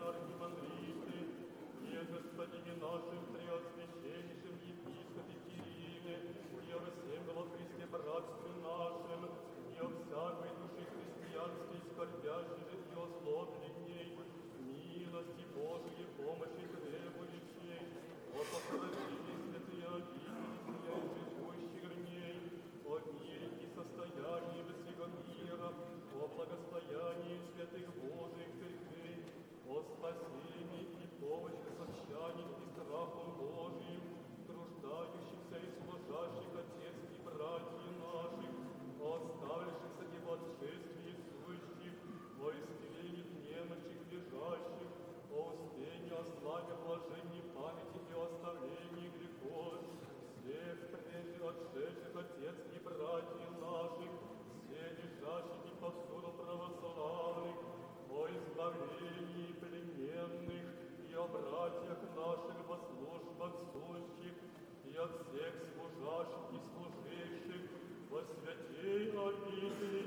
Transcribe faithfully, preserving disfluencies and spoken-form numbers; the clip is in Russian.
архимандриты, и господине нашим преосвященнейшим епископе Кирилле, и о всем во Христе братстве нашем, и о всякой души христианской скорбящей и озлобленней, милости Божией помощи требующей, о покровении святые обители, живущих в ней, о мире и состоянии всего мира, о благостоянии святых Божьих церквей, о спасении и помощи сочетании и страхом Божиим, труждающихся и служащих отец и братьев наших, о оставившихся и в отшествии сущих, о исцелении немощих лежащих, о успении, о славе, блаженной памяти и оставлении грехов, всех прежде отшедших отец и братьев наших, все лежащих и повсюду православных, о избавлении плененных и о братьях наших во службах сущих, и о всех служащих и служивших во святей обители